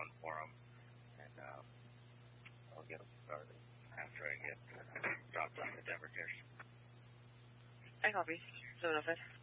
one for them, and I'll get them started after I get dropped off the Denver Cares. I copy. 705.